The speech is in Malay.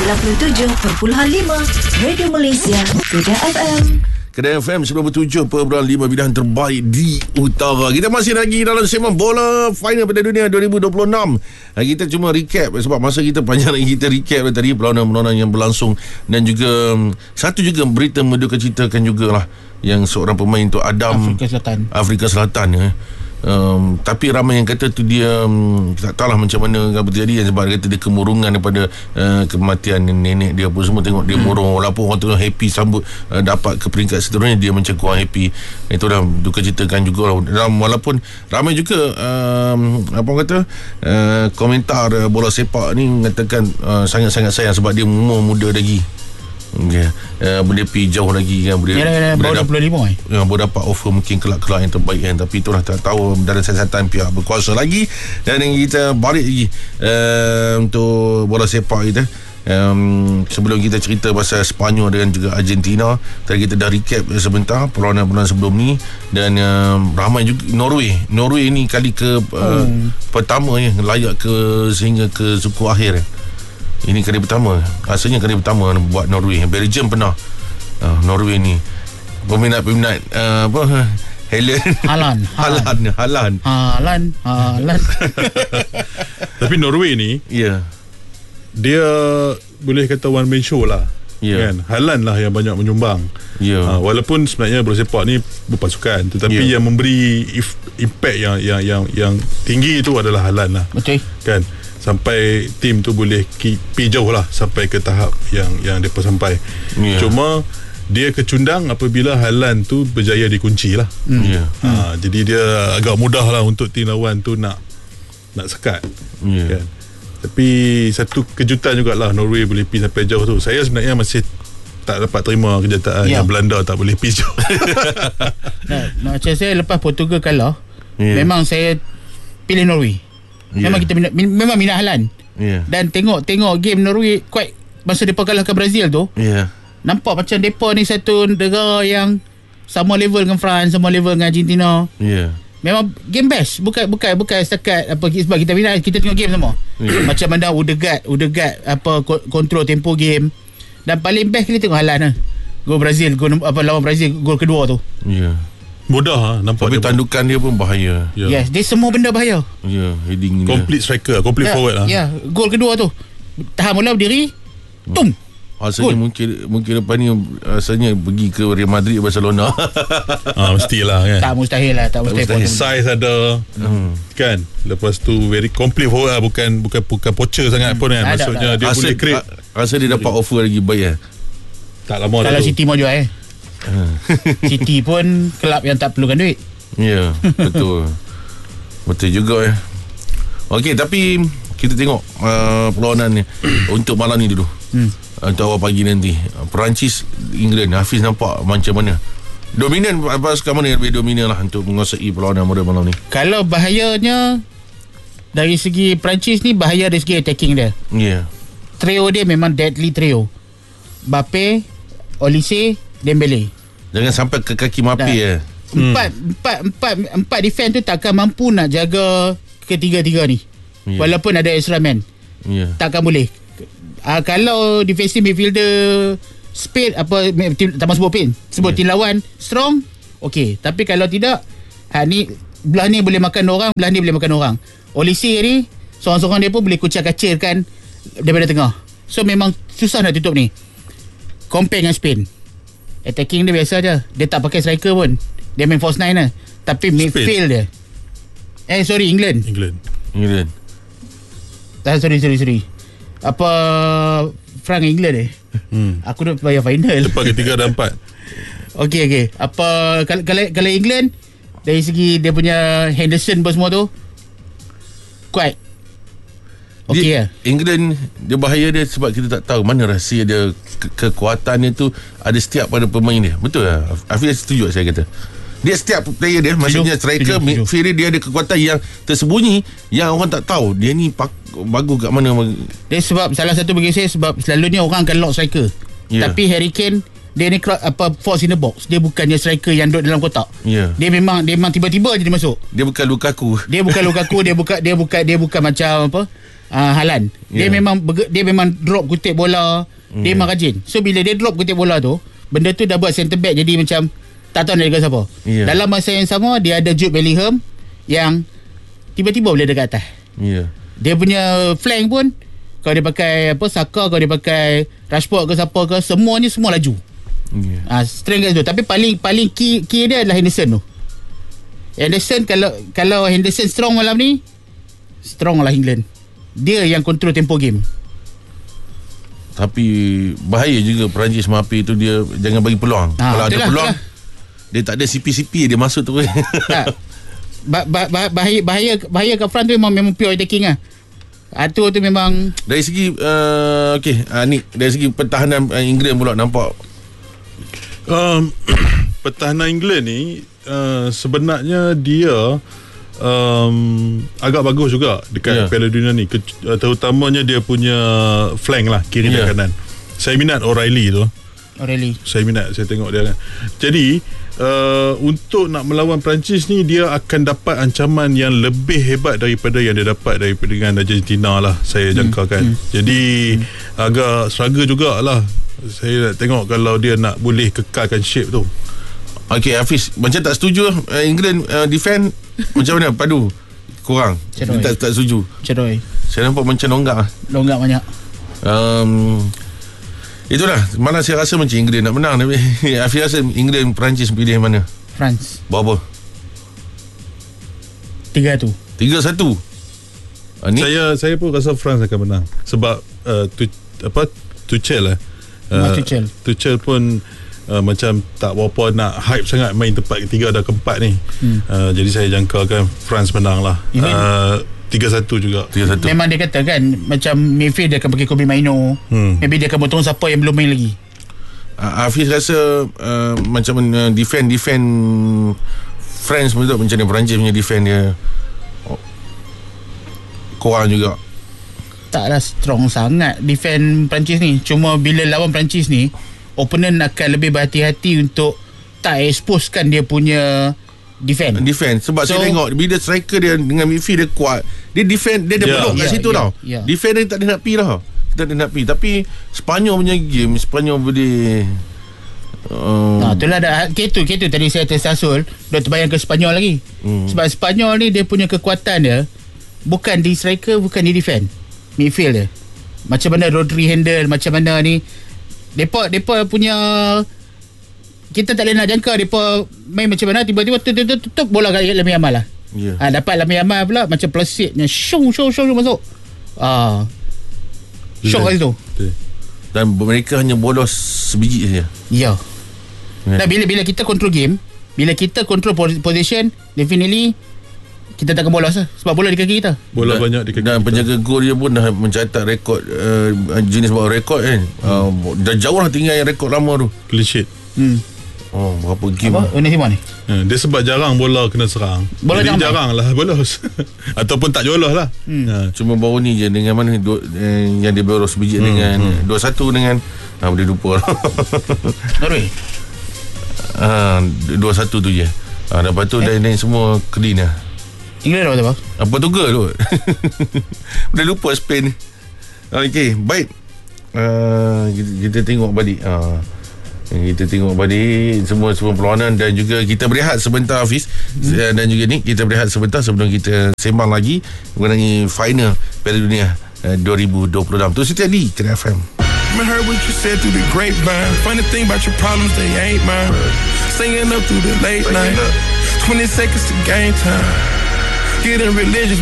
97.5 Radio Malaysia, Kedah FM. Kedah FM 97.5, pilihan terbaik di utara. Kita masih lagi dalam segmen bola final Piala Dunia 2026. Kita cuma recap sebab masa kita panjang lagi. Kita recap tadi perlawanan-perlawanan yang berlangsung. Dan juga satu juga berita menduka ceritakan jugalah yang seorang pemain tu Adam Afrika Selatan tapi ramai yang kata tu dia tak tahulah macam mana apa terjadi, sebab dia kata dia kemurungan daripada kematian nenek dia apa semua. Tengok dia murung, walaupun orang tu happy sambut dapat ke peringkat seterusnya, dia macam kurang happy. Itu dah duka ceritakan juga lah. Walaupun ramai juga apa orang kata komentar bola sepak ni mengatakan sangat-sangat sayang sebab dia umur muda lagi. Okay. Boleh pergi jauh lagi kan, boleh baru 25 boleh dapat offer mungkin kelak-kelak yang terbaik kan. Tapi itulah tak tahu dalam siasatan pihak berkuasa lagi. Dan kita balik lagi untuk bola sepak kita. Sebelum kita cerita pasal Sepanyol dan juga Argentina, tadi kita dah recap sebentar perlawanan-perlawanan sebelum ni. Dan ramai juga Norway ni kali ke pertama layak ke sehingga ke suku akhir. Ini kali pertama, asalnya kali pertama buat Norway. Belgium pernah. Norway ni peminat Haaland. Tapi Norway ni dia boleh kata one man show lah. Kan? Haaland lah yang banyak menyumbang. Walaupun sebenarnya bola sepak ni berpasukan, tetapi yang memberi impact yang tinggi itu adalah Haaland lah. Betul. Kan? Sampai tim tu boleh pergi jauh lah sampai ke tahap yang mereka sampai. Cuma dia kecundang apabila Haaland tu berjaya dikunci lah. Jadi dia agak mudah lah untuk tim lawan tu nak sekat. Kan? Tapi satu kejutan jugalah Norway boleh pergi sampai jauh tu. Saya sebenarnya masih tak dapat terima kenyataan yang Belanda tak boleh pergi jauh. Macam saya lepas Portugal kalah, memang saya pilih Norway. Memang kita memang minat Haaland. Dan tengok game Norway quite, masa depa kalahkan Brazil tu, nampak macam depa ni satu negara yang sama level dengan France, sama level dengan Argentina. Memang game best. Bukan setakat apa, sebab kita minat, kita tengok game semua. Macam mana Odegaard apa control tempo game. Dan paling best kita tengok Haaland lah. Gol Brazil, lawan Brazil, gol kedua tu. Mudah nampak. Tapi tandukan dia pun bahaya. Yes, dia semua benda bahaya. Heading complete striker, complete forward lah. Gol kedua tu tahan bola berdiri, tum. Asalnya mungkin lepas ni asalnya pergi ke Real Madrid, Barcelona. Mestilah kan. Tak mustahil. Size ada. Kan. Lepas tu very complete forward lah. Bukan poacher sangat pun kan. Maksudnya dia boleh create. Rasa dia dapat offer lagi baik tak lama dah. Kalau City mau jual City pun kelab yang tak perlukan duit. Betul juga Okey, tapi kita tengok perlawanan ni untuk malam ni dulu. Untuk awal pagi nanti Perancis England. Hafiz nampak macam mana? Dominan apa sekarang, mana yang lebih dominan lah untuk menguasai perlawanan malam ni? Kalau bahayanya dari segi Perancis ni, bahaya dari segi attacking dia. Trio dia memang deadly trio. Mbappe, Olise, Dembele. Jangan sampai ke kaki Mbappe. Empat defense tu takkan mampu nak jaga ketiga-tiga ni. Walaupun ada extra man, takkan boleh. Kalau defensive midfielder speed apa tak mahu sebut tim lawan strong, okey. Tapi kalau tidak, ni belah ni boleh makan orang, belah ni boleh makan orang. Olise ni seorang-seorang dia pun boleh kucak-kacirkan daripada tengah. So memang susah nak tutup ni. Compare dengan Spain, attacking dia biasa je. Dia tak pakai striker pun. Dia main false nine lah. Tapi midfield dia England. Sorry. Apa Frank England aku dah bayar final. Lepas ketiga dan 4. Okey. Apa kalau England dari segi dia punya Henderson pun semua tu quite okey. England dia bahaya dia sebab kita tak tahu mana rahsia dia, kekuatan dia tu ada setiap pada pemain dia. Betul lah Hafiz, setuju saya kata. Dia setiap player dia, maksudnya striker, midfield dia ada kekuatan yang tersembunyi yang orang tak tahu. Dia ni bagus kat mana. Dia sebab salah satu bagi saya, sebab selalunya orang akan lock striker. Tapi Harry Kane dia ni force in the box. Dia bukannya striker yang duduk dalam kotak. Dia memang tiba-tiba je dia masuk. Dia bukan Lukaku. Dia bukan macam apa, Haaland. Dia memang drop kutip bola. Dia memang rajin. So bila dia drop kutip bola tu, benda tu dah buat centre back jadi macam tak tahu nak jaga siapa. Dalam masa yang sama, dia ada Jude Bellingham yang tiba-tiba boleh dekat atas. Dia punya flank pun, kalau dia pakai Saka, kalau dia pakai Rashford ke siapa ke, semua laju. Strength tu. Tapi paling key dia adalah Henderson tu. Henderson, kalau Henderson strong malam ni, strong lah England. Dia yang control tempo game. Tapi bahaya juga Perancis Mapi tu, dia jangan bagi peluang. Kalau ada peluang, dia tak ada CP-CP, dia masuk tu. Tak. Bahaya kat front tu memang pure attacking lah. Tu memang dari segi ni dari segi pertahanan England pula nampak pertahanan England ni sebenarnya dia agak bagus juga dekat Piala Dunia ni, terutamanya dia punya flank lah, kiri dan kanan. Saya minat O'Reilly tu. Saya tengok dia. Jadi untuk nak melawan Perancis ni, dia akan dapat ancaman yang lebih hebat daripada yang dia dapat daripada dengan Argentina lah, saya jangkakan. Jadi agak struggle jugalah. Saya nak tengok kalau dia nak boleh kekalkan shape tu. Okey, Hafiz, macam tak setuju England defend macam mana padu korang? Tak setuju. Saya nampak macam longgak banyak. Itulah, malah saya rasa macam England nak menang. Tapi Hafiz rasa England Perancis pilih mana? France. Berapa? 3-1. Saya pun rasa France akan menang. Sebab Tuchel Tuchel pun macam tak berapa nak hype sangat main tempat ketiga dan keempat ni. Jadi saya jangkakan France menang lah. 3-1 juga. 3-1. Memang dia kata kan, macam midfield dia akan pakai Kobe Maino. Maybe dia akan potong siapa yang belum main lagi. Hafiz rasa macam defend France pun macam ni, Perancis punya defend dia kurang juga. Taklah strong sangat defend Perancis ni. Cuma bila lawan Perancis ni, opponent akan lebih berhati-hati untuk tak exposekan dia punya defend. Sebab saya tengok bila striker dia dengan midfield dia kuat, dia defend, dia ada peluk kat situ tau. Defend dia tak ada nak pi lah. Tapi Sepanyol punya game, Sepanyol boleh itulah dah K2 tadi saya tersasul, dah terbayang ke Sepanyol lagi. Sebab Sepanyol ni dia punya kekuatan dia bukan di striker, bukan di defend, midfield dia. Macam mana Rodri handle, macam mana ni Depa punya, kita tak boleh nak jangka depa main macam mana. Tiba-tiba tutup bola kat Lamine Yamal lah. Dapat Lamine Yamal pula macam plastiknya show masuk. Shock kat situ. Dan mereka hanya bolos sebiji saja. Dan bila kita control game, bila kita control position, definitely kita takkan bolos lah. Sebab bola di kaki kita. Bola banyak di kaki dan kita. Penjaga gol dia pun dah mencatat rekod jenis bawa rekod kan. Dah jauh lah tinggal yang rekod lama tu. Clean sheet. Berapa game Unai Simon ni? Dia sebab jarang bola kena serang. Bola jadi jarang lah bolos. Ataupun tak jolos lah. Cuma baru ni je dengan mana yang dia bolos biji dengan 2-1 dengan boleh lupa. Norway 2-1 tu je. Lepas tu lain semua clean lah. England apa? Portugal tu. Dah lupa Spain. Okey, baik. Kita tengok balik. Kita tengok balik semua perlawanan dan juga kita berehat sebentar Hafiz. Dan juga ni kita berehat sebentar sebelum kita sembang lagi mengenai final Piala Dunia 2026. Tu setiap di Kena FM. I heard what you said through the grapevine. Funny thing about your problems, they ain't mine. Singing up through the late night. 20 seconds to game time. Getting religious.